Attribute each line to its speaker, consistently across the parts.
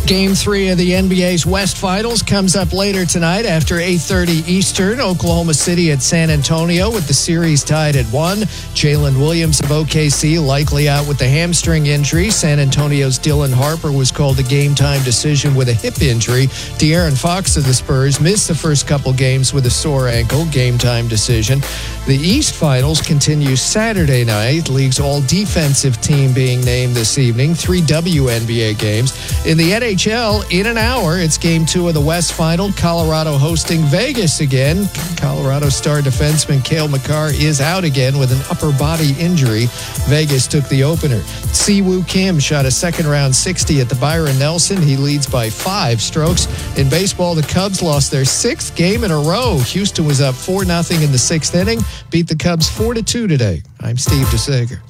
Speaker 1: Game 3 of the NBA's West Finals comes up later tonight after 8:30 Eastern. Oklahoma City at San Antonio with the series tied at 1. Jalen Williams of OKC likely out with the hamstring injury. San Antonio's Dylan Harper was called a game-time decision with a hip injury. De'Aaron Fox of the Spurs missed the first couple games with a sore ankle, game-time decision. The East Finals continues Saturday night. League's all-defensive team being named this evening. 3 WNBA games. In the NHL, in an hour, it's Game 2 of the West Final. Colorado hosting Vegas again. Colorado star defenseman Cale Makar is out again with an upper body injury. Vegas took the opener. Siwoo Kim shot a second-round 60 at the Byron Nelson. He leads by 5 strokes. In baseball, the Cubs lost their 6th game in a row. Houston was up 4-0 in the 6th inning. Beat the Cubs 4-2 today. I'm Steve DeSager.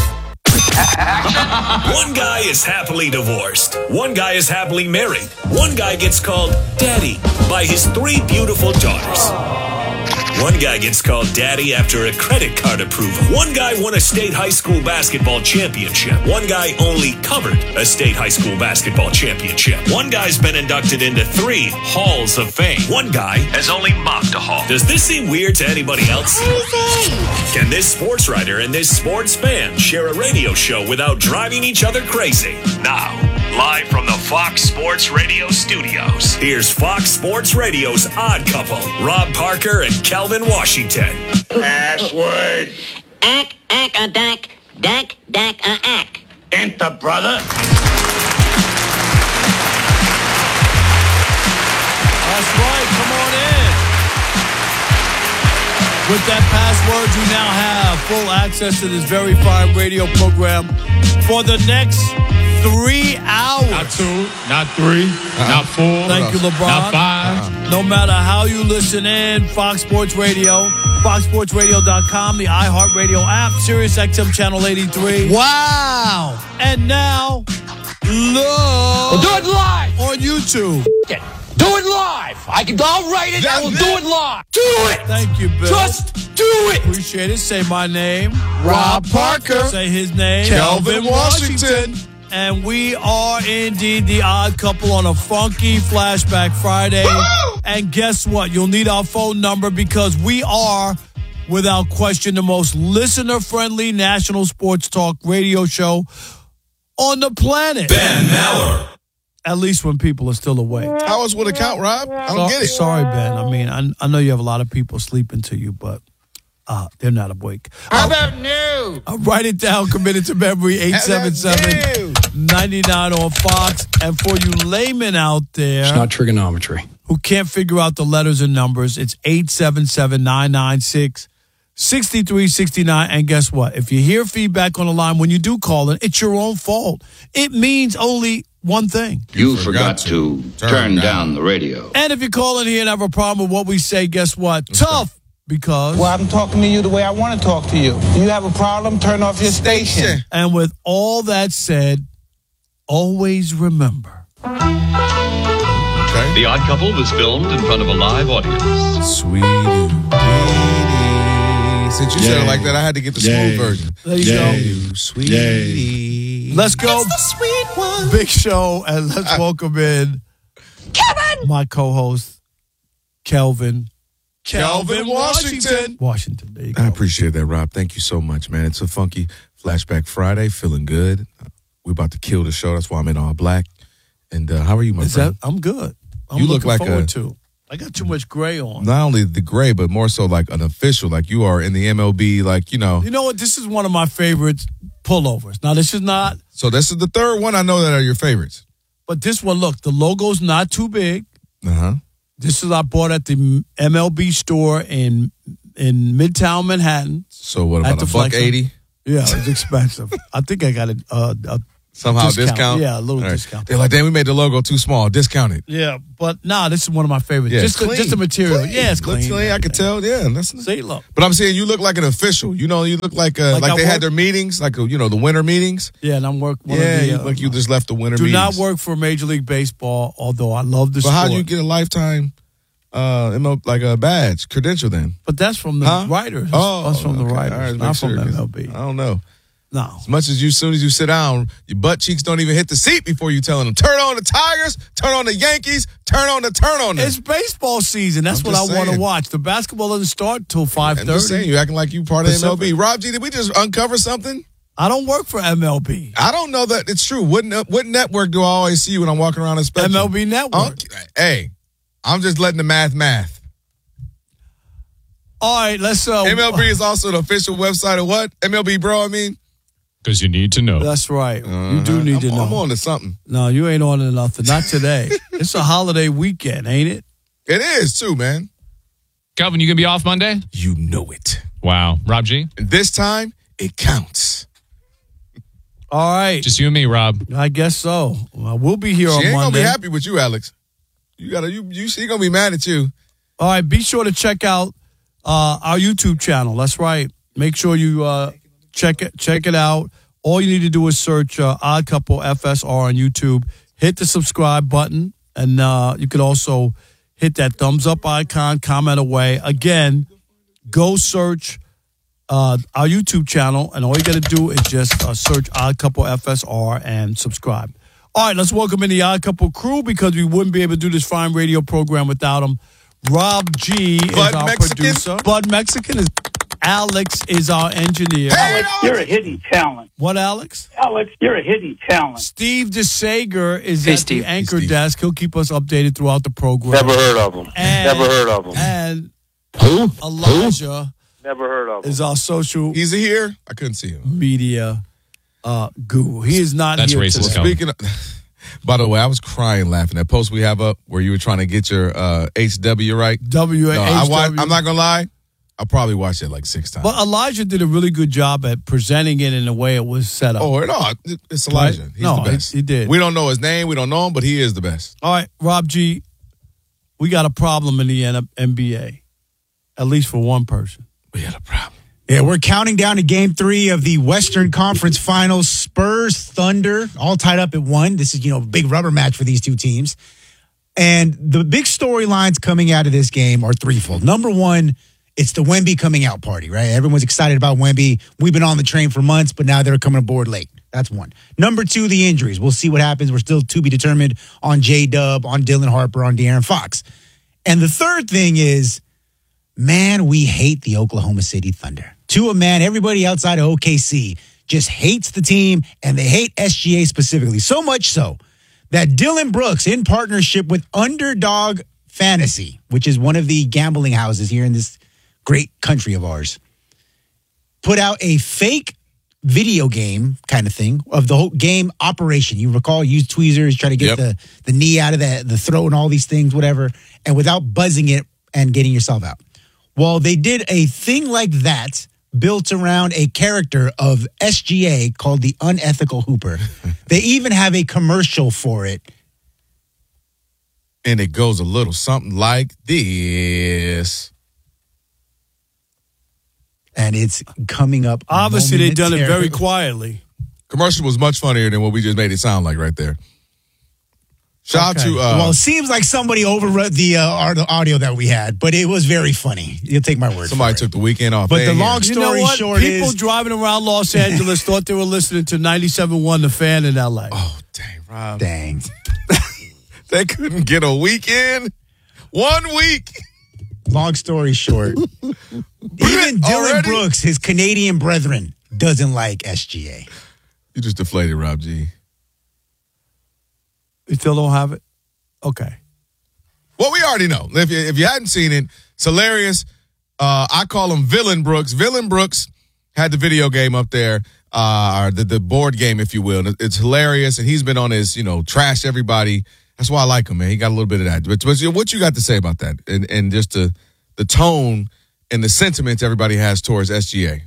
Speaker 2: One guy is happily divorced. One guy is happily married. One guy gets called Daddy by his 3 beautiful daughters. One guy gets called Daddy after a credit card approval. One guy won a state high school basketball championship. One guy only covered a state high school basketball championship. One guy's been inducted into 3 halls of fame. One guy has only mopped a hall. Does this seem weird to anybody else? Can this sports writer and this sports fan share a radio show without driving each other crazy? Now, live from the Fox Sports Radio studios, here's Fox Sports Radio's Odd Couple, Rob Parker and Calvin Washington.
Speaker 3: Password.
Speaker 4: Ack, a dack, dack, a ack.
Speaker 3: Enter, brother.
Speaker 5: That's right. Come on in. With that password, you now have full access to this very fine radio program for the next 3 hours.
Speaker 6: Not 2, not 3, not 4.
Speaker 5: Thank you, LeBron.
Speaker 6: Not 5.
Speaker 5: No matter how you listen in, Fox Sports Radio, foxsportsradio.com, the iHeartRadio app, Sirius XM Channel 83.
Speaker 1: Wow!
Speaker 5: And now,
Speaker 3: We'll do it live
Speaker 5: on YouTube.
Speaker 3: Do it live. I'll write it. I will do it live. Do it.
Speaker 5: Thank you, Bill.
Speaker 3: Just do it.
Speaker 5: Appreciate it. Say my name.
Speaker 3: Rob Parker.
Speaker 5: Say his name.
Speaker 3: Calvin Washington.
Speaker 5: And we are indeed the Odd Couple on a funky Flashback Friday.
Speaker 3: Woo!
Speaker 5: And guess what? You'll need our phone number because we are, without question, the most listener-friendly national sports talk radio show on the planet.
Speaker 2: Ben Maller.
Speaker 5: At least when people are still awake.
Speaker 6: How else would it count, Rob? I don't get it.
Speaker 5: Sorry, Ben. I mean, I know you have a lot of people sleeping to you, but they're not awake.
Speaker 3: How about new?
Speaker 5: Write it down. Committed to memory. 877-99 on Fox. And for you laymen out there,
Speaker 7: It's not trigonometry.
Speaker 5: who can't figure out the letters and numbers, it's 877-996-6369. And guess what? If you hear feedback on the line when you do call in, it's your own fault. It means only one thing.
Speaker 8: You forgot to turn down the radio.
Speaker 5: And if you call in here and have a problem with what we say, guess what? Tough. Because.
Speaker 9: Well, I'm talking to you the way I want to talk to you. You have a problem, turn off your station.
Speaker 5: And with all that said, always remember.
Speaker 6: Okay.
Speaker 10: The Odd Couple was filmed in front of a live audience.
Speaker 6: Sweetie. Since you said it like that, I had to get the smooth version.
Speaker 5: There you go.
Speaker 6: Sweetie.
Speaker 5: Let's go.
Speaker 1: It's the sweet one.
Speaker 5: Big show, and let's welcome in
Speaker 1: Kevin!
Speaker 5: my co-host, Calvin
Speaker 6: Washington.
Speaker 5: Washington. There you go.
Speaker 6: I appreciate that, Rob. Thank you so much, man. It's a funky Flashback Friday. Feeling good. We're about to kill the show. That's why I'm in all black. And how are you, my friend?
Speaker 5: I'm good.
Speaker 6: You look like
Speaker 5: I got too much gray on.
Speaker 6: not only the gray, but more so like an official. Like you are in the MLB, like,
Speaker 5: You know what? This is one of my favorite pullovers. Now, this is not,
Speaker 6: So this is the third one I know that are your favorites.
Speaker 5: but this one, look, the logo's not too big.
Speaker 6: Uh-huh.
Speaker 5: This is I bought at the MLB store in Midtown Manhattan.
Speaker 6: So what
Speaker 5: At
Speaker 6: about
Speaker 5: the
Speaker 6: $180?
Speaker 5: Flex- Yeah, it's expensive. I think I got a
Speaker 6: Somehow discount?
Speaker 5: Yeah, a little
Speaker 6: All right.
Speaker 5: discount.
Speaker 6: They're like, damn, we made the logo too small. Discount it.
Speaker 5: Yeah, but this is one of my favorites.
Speaker 6: Yeah,
Speaker 5: just
Speaker 6: it's clean.
Speaker 5: the material.
Speaker 6: Clean.
Speaker 5: Yeah, it's
Speaker 6: Looks
Speaker 5: clean.
Speaker 6: I could tell. Yeah,
Speaker 5: See, look.
Speaker 6: But I'm saying you look like an official. You know, you look like
Speaker 5: Like I
Speaker 6: they had
Speaker 5: work-
Speaker 6: their meetings, like the winter meetings.
Speaker 5: Yeah, and I'm working.
Speaker 6: You look like you just left the winter
Speaker 5: do
Speaker 6: meetings.
Speaker 5: not work for Major League Baseball, although I love the
Speaker 6: But
Speaker 5: sport.
Speaker 6: how do you get a lifetime, like a badge, credential then?
Speaker 5: But that's from the writers.
Speaker 6: Oh,
Speaker 5: that's from the
Speaker 6: okay.
Speaker 5: writers,
Speaker 6: All right,
Speaker 5: not
Speaker 6: make
Speaker 5: from
Speaker 6: sure, 'cause
Speaker 5: MLB.
Speaker 6: I don't know.
Speaker 5: No.
Speaker 6: As much as soon as you sit down, your butt cheeks don't even hit the seat before you telling them, turn on the Tigers, turn on the Yankees, turn on them.
Speaker 5: It's baseball season. That's what I want to watch. The basketball doesn't start till 5:30.
Speaker 6: I'm just saying, you acting like you part of MLB. Rob G, did we just uncover something?
Speaker 5: I don't work for MLB.
Speaker 6: I don't know that it's true. What network do I always see you when I'm walking around the spectrum?
Speaker 5: MLB Network.
Speaker 6: Hey, I'm just letting the math.
Speaker 5: All right, let's...
Speaker 6: MLB is also the official website of what? MLB Bro, I mean?
Speaker 7: Because you need to know.
Speaker 5: That's right. You do need to know.
Speaker 6: I'm on to something.
Speaker 5: No, you ain't on to nothing. Not today. It's a holiday weekend, ain't it?
Speaker 6: It is, too, man.
Speaker 7: Calvin, you going to be off Monday?
Speaker 6: You know it.
Speaker 7: Wow. Rob G?
Speaker 6: And this time, it counts.
Speaker 5: All right.
Speaker 7: Just you and me, Rob.
Speaker 5: I guess so. Well, we'll be here on Monday.
Speaker 6: She ain't going to be happy with you, Alex. She going to be mad at you.
Speaker 5: All right. Be sure to check out our YouTube channel. That's right. Make sure you check it out. All you need to do is search Odd Couple FSR on YouTube. Hit the subscribe button, and you can also hit that thumbs up icon, comment away. Again, go search our YouTube channel, and all you got to do is just search Odd Couple FSR and subscribe. All right, let's welcome in the Odd Couple crew because we wouldn't be able to do this fine radio program without them. Rob G is our producer. Bud Mexican is... Alex is our engineer.
Speaker 9: Alex, you're a hidden talent.
Speaker 5: What, Alex?
Speaker 9: Alex, you're a hidden talent.
Speaker 5: Steve DeSager is at the anchor desk. He'll keep us updated throughout the program.
Speaker 11: Never heard of him.
Speaker 5: And
Speaker 11: who?
Speaker 5: Elijah.
Speaker 11: Never heard of him.
Speaker 5: Is our social.
Speaker 6: He's here. I couldn't see him.
Speaker 5: Media guru. He is not
Speaker 7: That's
Speaker 5: here
Speaker 7: racist.
Speaker 5: today.
Speaker 6: Speaking of, by the way, I was crying laughing. That post we have up where you were trying to get your HW right. I'm not gonna lie. I probably watched it like 6 times.
Speaker 5: But Elijah did a really good job at presenting it in the way it was set up.
Speaker 6: Oh, no, it's Elijah. He's the best.
Speaker 5: He did.
Speaker 6: We don't know his name. We don't know him, but he is the best.
Speaker 5: All right, Rob G, we got a problem in the NBA, at least for one person.
Speaker 6: We had a problem.
Speaker 12: Yeah, we're counting down to Game 3 of the Western Conference Finals. Spurs, Thunder, all tied up at 1. This is, a big rubber match for these two teams. And the big storylines coming out of this game are threefold. Number one, it's the Wemby coming out party, right? Everyone's excited about Wemby. We've been on the train for months, but now they're coming aboard late. That's one. Number two, the injuries. We'll see what happens. We're still to be determined on J-Dub, on Dylan Harper, on De'Aaron Fox. And the third thing is, man, we hate the Oklahoma City Thunder. Everybody outside of OKC just hates the team, and they hate SGA specifically. So much so that Dylan Brooks, in partnership with Underdog Fantasy, which is one of the gambling houses here in this great country of ours, put out a fake video game kind of thing of the whole game operation. You recall, use tweezers, try to get the knee out of the throat and all these things, whatever, and without buzzing it and getting yourself out. Well, they did a thing like that built around a character of SGA called the Unethical Hooper. They even have a commercial for it.
Speaker 6: And it goes a little something like this.
Speaker 12: And it's coming up.
Speaker 5: Obviously, they've done it very quietly.
Speaker 6: Commercial was much funnier than what we just made it sound like right there. Shout out to...
Speaker 12: well, it seems like somebody overread the audio that we had, but it was very funny. You'll take my word
Speaker 6: Somebody took the weekend off.
Speaker 12: But the long story short is...
Speaker 5: People driving around Los Angeles thought they were listening to 97.1 The Fan in L.A.
Speaker 6: Oh, dang, Rob.
Speaker 12: Dang.
Speaker 6: They couldn't get a weekend. 1 week.
Speaker 12: Long story short, even Dylan Brooks, his Canadian brethren, doesn't like SGA.
Speaker 6: You just deflated, Rob G.
Speaker 5: You still don't have it? Okay.
Speaker 6: Well, we already know. If you hadn't seen it, it's hilarious. I call him Villain Brooks. Villain Brooks had the video game up there, or the board game, if you will. It's hilarious, and he's been on his, trash everybody. That's why I like him, man. He got a little bit of that. But what you got to say about that? And just the tone and the sentiments everybody has towards SGA.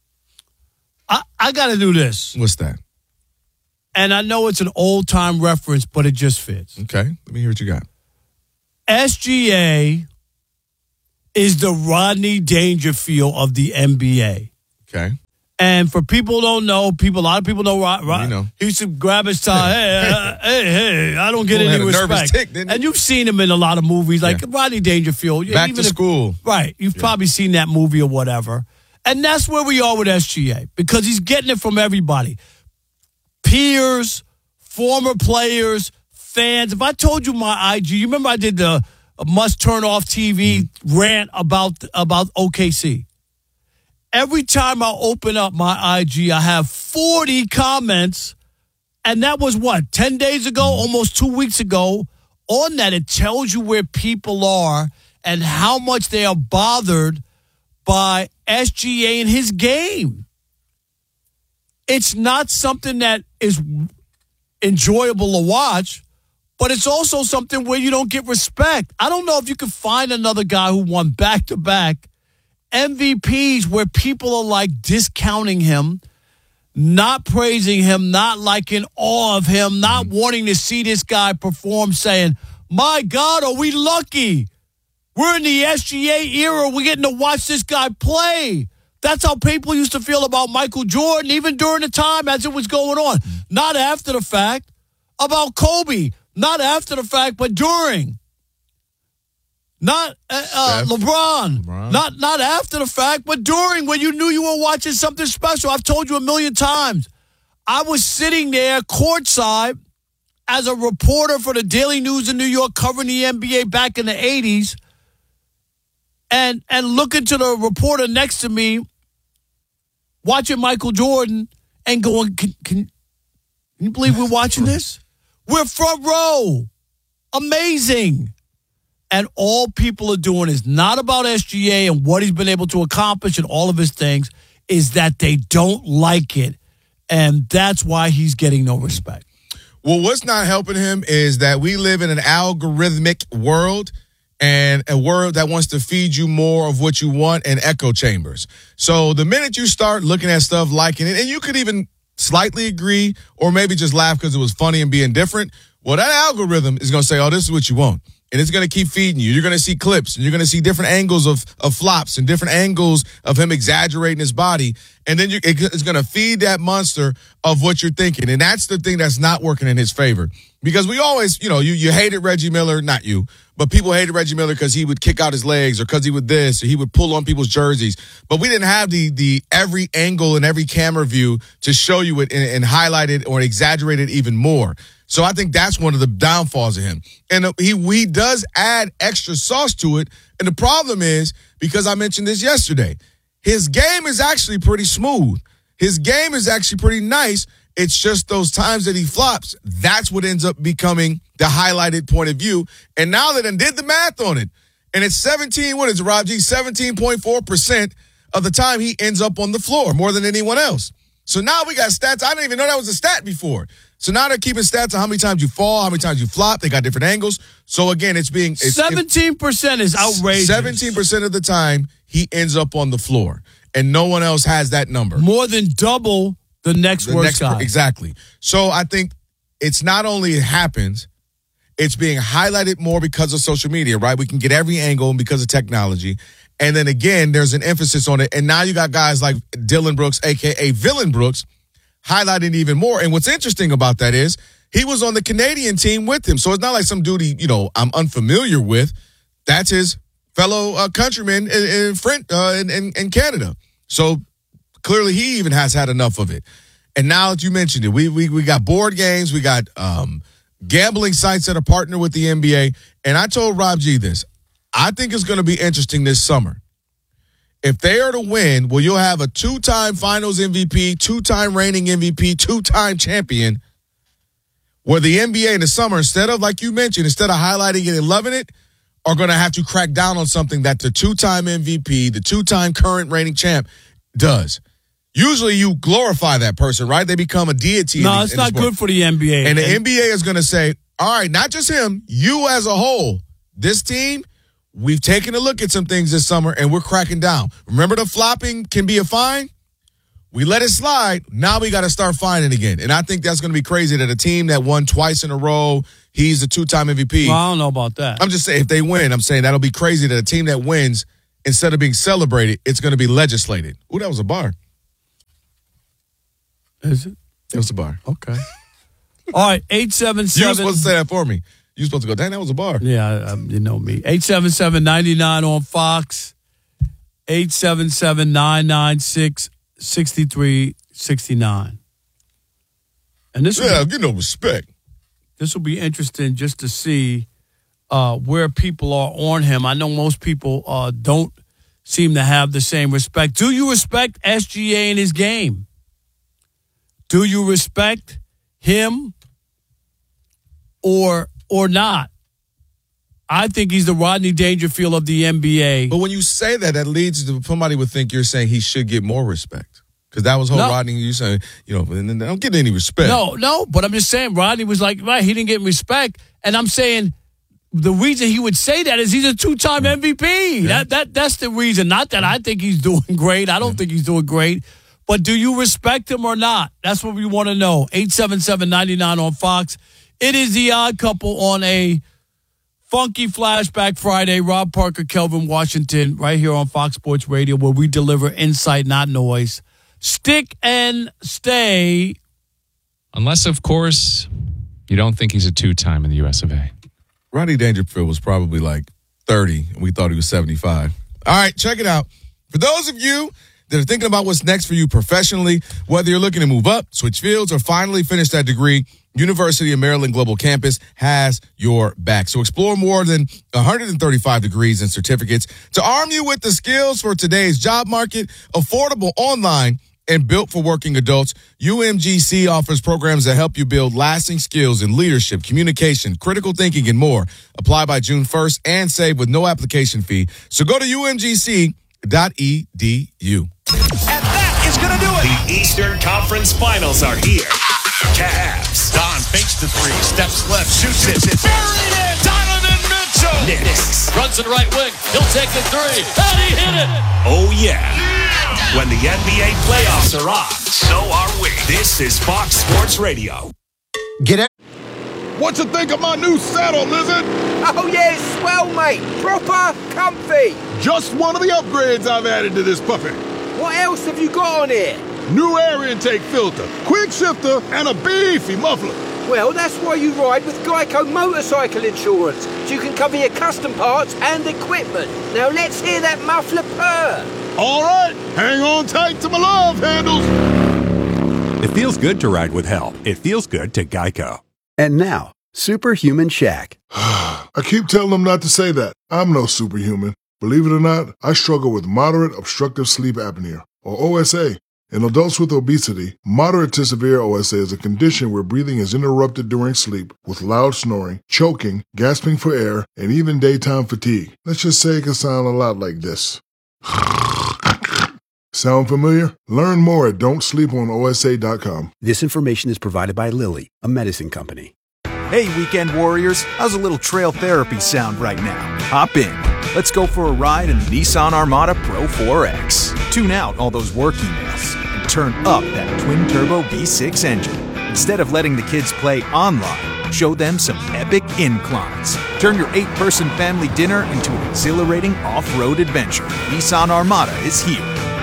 Speaker 5: I got to do this.
Speaker 6: What's that?
Speaker 5: And I know it's an old-time reference, but it just fits.
Speaker 6: Okay. Let me hear what you got.
Speaker 5: SGA is the Rodney Dangerfield of the NBA.
Speaker 6: Okay.
Speaker 5: And for people who don't know, a lot of people know he used to grab his tie. Hey, I don't get any respect. And you've seen him in a lot of movies, like Rodney Dangerfield.
Speaker 6: Back to School.
Speaker 5: Right. You've probably seen that movie or whatever. And that's where we are with SGA because he's getting it from everybody. Peers, former players, fans. If I told you my IG, you remember I did the must turn off TV rant about OKC. Every time I open up my IG, I have 40 comments. And that was 10 days ago, almost 2 weeks ago. On that, it tells you where people are and how much they are bothered by SGA and his game. It's not something that is enjoyable to watch, but it's also something where you don't get respect. I don't know if you can find another guy who won back-to-back MVPs where people are like discounting him, not praising him, not like in awe of him, not wanting to see this guy perform, saying, my God, are we lucky? We're in the SGA era. We're getting to watch this guy play. That's how people used to feel about Michael Jordan, even during the time as it was going on. Not after the fact. About Kobe. Not after the fact, but during. Not LeBron. Not after the fact, but during, when you knew you were watching something special. I've told you a million times. I was sitting there courtside as a reporter for the Daily News in New York covering the NBA back in the 80s and looking to the reporter next to me watching Michael Jordan and going, can you believe we're watching this? We're front row. Amazing. And all people are doing is not about SGA and what he's been able to accomplish and all of his things, is that they don't like it. And that's why he's getting no respect.
Speaker 6: Well, what's not helping him is that we live in an algorithmic world and a world that wants to feed you more of what you want and echo chambers. So the minute you start looking at stuff, liking it, and you could even slightly agree or maybe just laugh because it was funny and being different, well, that algorithm is going to say, oh, this is what you want. And it's going to keep feeding you. You're going to see clips and you're going to see different angles of flops and different angles of him exaggerating his body. And then it's going to feed that monster of what you're thinking. And that's the thing that's not working in his favor. Because we always, you hated Reggie Miller, not you, but people hated Reggie Miller because he would kick out his legs or because he would this or he would pull on people's jerseys. But we didn't have the every angle and every camera view to show you it and highlight it or exaggerate it even more. So I think that's one of the downfalls of him. And he does add extra sauce to it. And the problem is, because I mentioned this yesterday, his game is actually pretty smooth. His game is actually pretty nice. It's just those times that he flops, that's what ends up becoming the highlighted point of view. And now that I did the math on it, and it's 17.4% of the time he ends up on the floor, more than anyone else. So now we got stats. I didn't even know that was a stat before. So now they're keeping stats on how many times you fall, how many times you flop. They got different angles. So again,
Speaker 5: 17% is outrageous.
Speaker 6: 17% of the time he ends up on the floor, and no one else has that number.
Speaker 5: More than double the next worst guy.
Speaker 6: Exactly. So I think it's not only it happens, it's being highlighted more because of social media, right? We can get every angle because of technology. And then again, there's an emphasis on it. And now you got guys like Dylan Brooks, a.k.a. Villain Brooks, highlighting even more. And what's interesting about that is he was on the Canadian team with him. So it's not like some dude I'm unfamiliar with. That's his fellow countryman in Canada. So clearly he even has had enough of it. And now that you mentioned it, we got board games, we got gambling sites that are partnered with the NBA. And I told Rob G this. I think it's going to be interesting this summer. If they are to win, well, you'll have a 2-time finals MVP, 2-time reigning MVP, 2-time champion, where the NBA in the summer, instead of, like you mentioned, instead of highlighting it and loving it, are going to have to crack down on something that the 2-time MVP, the 2-time current reigning champ does. Usually you glorify that person, right? They become a deity.
Speaker 5: No, it's not good for the NBA.
Speaker 6: And the NBA is going to say, all right, not just him, you as a whole, this team, we've taken a look at some things this summer, and we're cracking down. Remember the flopping can be a fine? We let it slide. Now we got to start fining again. And I think that's going to be crazy that a team that won twice in a row, he's the 2-time MVP.
Speaker 5: Well, I don't know about that.
Speaker 6: I'm just saying, if they win, I'm saying that'll be crazy that a team that wins, instead of being celebrated, it's going to be legislated. Ooh, that was a bar.
Speaker 5: Is it?
Speaker 6: It was a bar.
Speaker 5: Okay. All right, 877.
Speaker 6: You were supposed to say that for me. You were supposed to go, dang, that was a bar.
Speaker 5: Yeah, you know me. 877-99 on Fox. 877-996-6369. And this
Speaker 6: get no respect.
Speaker 5: This will be interesting just to see where people are on him. I know most people don't seem to have the same respect. Do you respect SGA in his game? Do you respect him or not? I think he's the Rodney Dangerfield of the NBA.
Speaker 6: But when you say that, that leads to somebody would think you're saying he should get more respect. Because that was whole Rodney, you saying, and I don't get any respect.
Speaker 5: No, but I'm just saying Rodney was like, right, he didn't get respect. And I'm saying the reason he would say that is he's a two-time MVP. Yeah. That's the reason. Not that I think he's doing great. I don't think he's doing great. But do you respect him or not? That's what we want to know. 877-99 on Fox. It is the Odd Couple on a funky Flashback Friday. Rob Parker, Kelvin Washington, right here on Fox Sports Radio, where we deliver insight, not noise. Stick and stay.
Speaker 7: Unless, of course, you don't think he's a two-time in the US of A.
Speaker 6: Rodney Dangerfield was probably like 30, and we thought he was 75. All right, check it out. For those of you that are thinking about what's next for you professionally, whether you're looking to move up, switch fields, or finally finish that degree, University of Maryland Global Campus has your back. So explore more than 135 degrees and certificates to arm you with the skills for today's job market, affordable online, and built for working adults. UMGC offers programs that help you build lasting skills in leadership, communication, critical thinking, and more. Apply by June 1st and save with no application fee. So go to umgc.edu.
Speaker 2: And that is going to do it. The Eastern Conference Finals are here. Cavs.
Speaker 3: Don fakes the three, steps left, shoots it.
Speaker 2: Buried in. Donovan Mitchell. Knicks.
Speaker 3: Runs to the right wing. He'll take the three. And he hit it.
Speaker 2: Oh, yeah. When the NBA playoffs are on, so are we. This is Fox Sports Radio.
Speaker 13: Get it?
Speaker 14: What you think of my new saddle, Lizard?
Speaker 15: Oh, yeah, it's swell, mate. Proper comfy.
Speaker 14: Just one of the upgrades I've added to this puppy.
Speaker 15: What else have you got on here?
Speaker 14: New air intake filter, quick shifter, and a beefy muffler.
Speaker 15: Well, that's why you ride with Geico Motorcycle Insurance, so you can cover your custom parts and equipment. Now let's hear that muffler purr.
Speaker 14: All right, hang on tight to my love handles.
Speaker 16: It feels good to ride with help. It feels good to Geico.
Speaker 17: And now, Superhuman Shaq.
Speaker 18: I keep telling them not to say that. I'm no superhuman. Believe it or not, I struggle with moderate obstructive sleep apnea, or OSA. In adults with obesity, moderate to severe OSA is a condition where breathing is interrupted during sleep with loud snoring, choking, gasping for air, and even daytime fatigue. Let's just say it can sound a lot like this. Sound familiar? Learn more at don'tsleeponosa.com.
Speaker 17: This information is provided by Lilly, a medicine company.
Speaker 19: Hey, weekend warriors, how's a little trail therapy sound right now? Hop in. Let's go for a ride in the Nissan Armada Pro 4X. Tune out all those work emails and turn up that twin-turbo V6 engine. Instead of letting the kids play online, show them some epic inclines. Turn your 8-person family dinner into an exhilarating off-road adventure. Nissan Armada is here.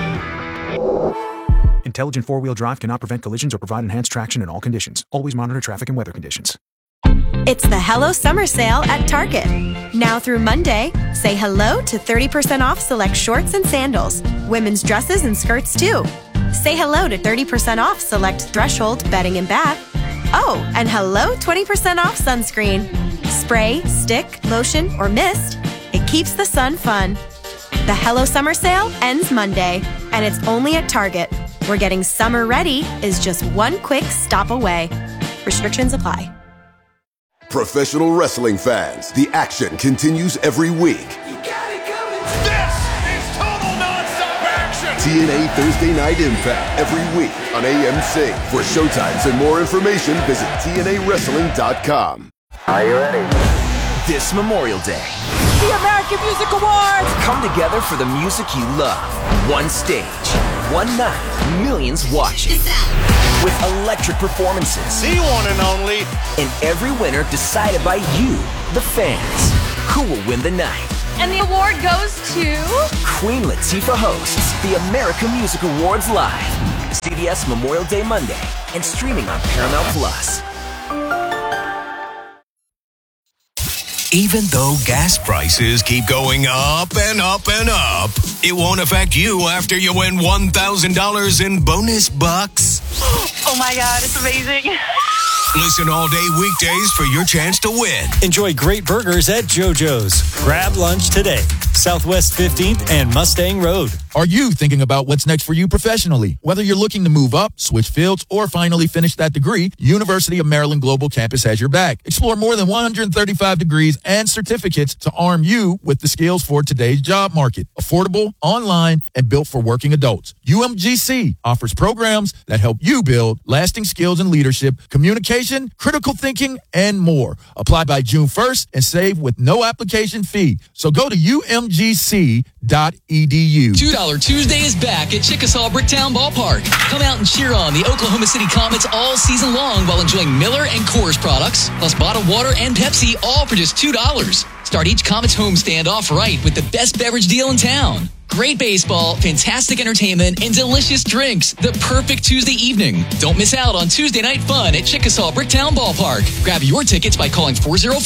Speaker 19: Intelligent four-wheel drive cannot prevent collisions or provide enhanced traction in all conditions. Always monitor traffic and weather conditions.
Speaker 20: It's the Hello Summer Sale at Target. Now through Monday, say hello to 30% off select shorts and sandals. Women's dresses and skirts too. Say hello to 30% off select Threshold bedding and bath. Oh, and hello 20% off sunscreen. Spray, stick, lotion, or mist. It keeps the sun fun. The Hello Summer Sale ends Monday, and it's only at Target, where getting summer ready is just one quick stop away. Restrictions apply.
Speaker 21: Professional wrestling fans, the action continues every week.
Speaker 3: This is total nonstop action.
Speaker 21: TNA Thursday Night Impact every week on AMC. For showtimes and more information, visit TNAWrestling.com.
Speaker 22: Are you ready?
Speaker 23: This Memorial Day,
Speaker 24: the American Music Awards
Speaker 23: come together for the music you love. One stage, one night, millions watching. With electric performances.
Speaker 3: The one and only.
Speaker 23: And every winner decided by you, the fans. Who will win the night?
Speaker 24: And the award goes to...
Speaker 23: Queen Latifah hosts the American Music Awards Live. CBS Memorial Day Monday and streaming on Paramount+.
Speaker 4: Even though gas prices keep going up and up and up, it won't affect you after you win $1,000 in bonus bucks.
Speaker 24: Oh my God, it's amazing.
Speaker 4: Listen all day weekdays for your chance to win.
Speaker 8: Enjoy great burgers at JoJo's. Grab lunch today. Southwest 15th and Mustang Road.
Speaker 13: Are you thinking about what's next for you professionally? Whether you're looking to move up, switch fields, or finally finish that degree, University of Maryland Global Campus has your back. Explore more than 135 degrees and certificates to arm you with the skills for today's job market. Affordable, online, and built for working adults. UMGC offers programs that help you build lasting skills in leadership, communication, critical thinking, and more. Apply by June 1st and save with no application fee. So go to umgc.edu.
Speaker 22: $2 Tuesday is back at Chickasaw Bricktown Ballpark. Come out and cheer on the Oklahoma City Comets all season long while enjoying Miller and Coors products, plus bottled water and Pepsi, all for just $2. Start each Comets homestand off right with the best beverage deal in town. Great baseball, fantastic entertainment, and delicious drinks. The perfect Tuesday evening. Don't miss out on Tuesday night fun at Chickasaw Bricktown Ballpark. Grab your tickets by calling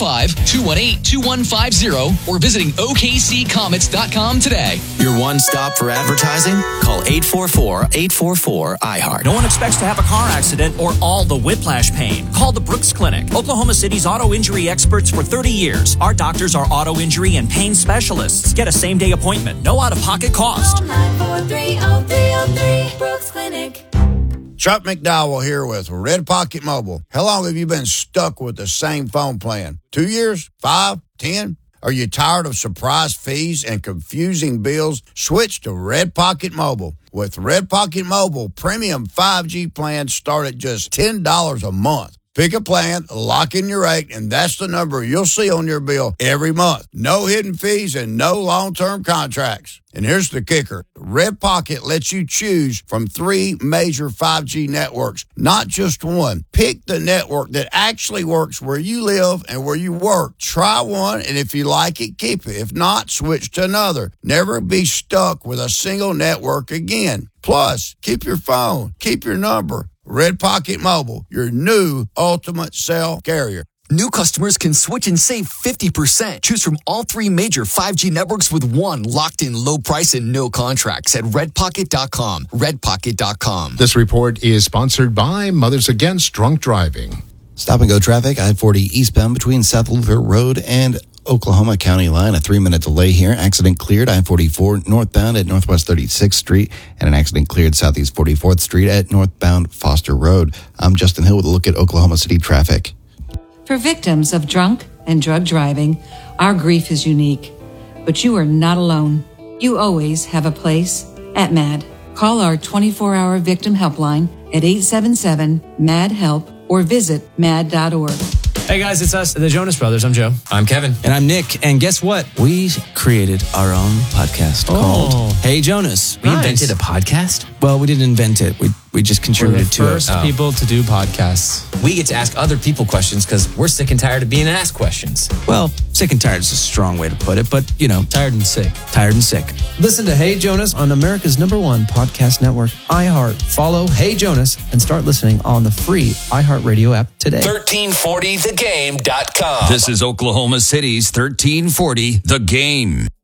Speaker 22: 405-218-2150 or visiting OKCComets.com today.
Speaker 25: Your one stop for advertising? Call 844-844-IHEART.
Speaker 26: No one expects to have a car accident or all the whiplash pain. Call the Brooks Clinic, Oklahoma City's auto injury experts for 30 years. Our doctors are auto injury and pain specialists. Get a same-day appointment. No out-of-pocket cost.
Speaker 27: 943-0303, Brooks Clinic. Chuck McDowell here with Red Pocket Mobile. How long have you been stuck with the same phone plan? 2 years? 5? 10? Are you tired of surprise fees and confusing bills? Switch to Red Pocket Mobile. With Red Pocket Mobile, premium 5G plans start at just $10 a month. Pick a plan, lock in your rate, and that's the number you'll see on your bill every month. No hidden fees and no long-term contracts. And here's the kicker. Red Pocket lets you choose from 3 major 5G networks, not just one. Pick the network that actually works where you live and where you work. Try one, and if you like it, keep it. If not, switch to another. Never be stuck with a single network again. Plus, keep your phone, keep your number. Red Pocket Mobile, your new ultimate cell carrier.
Speaker 28: New customers can switch and save 50%. Choose from all 3 major 5G networks with one locked-in low price and no contracts at redpocket.com. Redpocket.com.
Speaker 29: This report is sponsored by Mothers Against Drunk Driving.
Speaker 30: Stop-and-go traffic, I-40 eastbound between South Louisville Road and Oklahoma County line. A 3-minute delay here. Accident cleared I-44 northbound at Northwest 36th Street, and an accident cleared Southeast 44th Street at northbound Foster Road. I'm Justin Hill with a look at Oklahoma City traffic.
Speaker 31: For victims of drunk and drug driving, our grief is unique, but you are not alone. You always have a place at MAD. Call our 24-hour victim helpline at 877-MAD-HELP or visit mad.org.
Speaker 32: Hey guys, it's us, the Jonas Brothers. I'm Joe.
Speaker 33: I'm Kevin.
Speaker 32: And I'm Nick. And guess what? We created our own podcast called Hey Jonas.
Speaker 33: We invented a podcast?
Speaker 32: Well, we didn't invent it. We just contributed to it.
Speaker 33: We're the first people to do podcasts. We get to ask other people questions because we're sick and tired of being asked questions.
Speaker 32: Well, sick and tired is a strong way to put it, but,
Speaker 33: tired and sick.
Speaker 32: Tired and sick.
Speaker 33: Listen to Hey Jonas on America's #1 podcast network, iHeart. Follow Hey Jonas and start listening on the free iHeartRadio app today.
Speaker 23: 1340thegame.com.
Speaker 34: This is Oklahoma City's 1340 The Game.